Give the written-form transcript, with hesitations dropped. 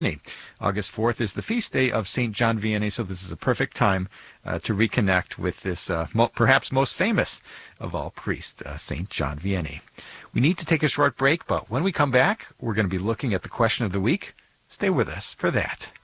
August 4th is the feast day of St. John Vianney, so this is a perfect time to reconnect with this perhaps most famous of all priests, St. John Vianney. We need to take a short break, but when we come back, we're going to be looking at the question of the week. Stay with us for that.